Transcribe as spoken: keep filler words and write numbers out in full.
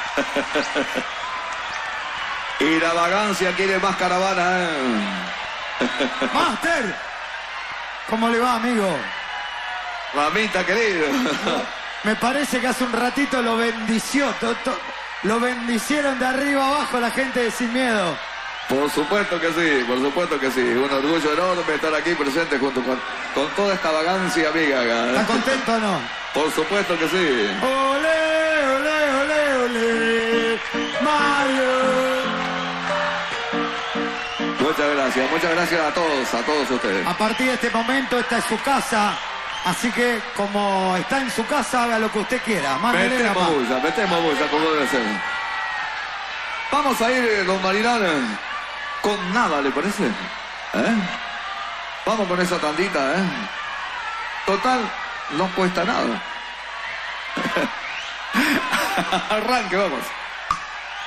Y la vagancia quiere más caravana, ¿eh? ¡Master! ¿Cómo le va, amigo? Mamita querido. Me parece que hace un ratito lo bendició. To, to, lo bendicieron de arriba abajo la gente de Sin Miedo. Por supuesto que sí, por supusto que sí. Un orgullo enorme estar aquí presente junto con, con toda esta vagancia amiga. ¿Está contento o no? Por supuesto que sí. ¡Olé, olé, olé, olé! ¡Mario! Muchas gracias, muchas gracias a todos, a todos ustedes. A partir de este momento esta es su casa, así que como está en su casa, haga lo que usted quiera. Mándele la Metemos mano. bulla, metemos bulla como debe ser. Vamos a ir, don Marinal, con nada, ¿le parece? ¿Eh? Vamos con esa tandita, ¿eh? Total, no cuesta nada. Arranque, vamos.